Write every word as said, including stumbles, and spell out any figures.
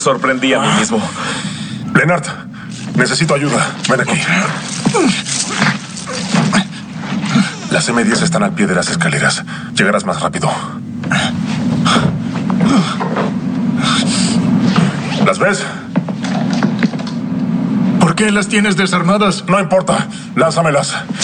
Sorprendí a mí mismo. Lennart, necesito ayuda. Ven aquí. Las eme diez están al pie de las escaleras. Llegarás más rápido. ¿Las ves? ¿Por qué las tienes desarmadas? No importa. Lánzamelas.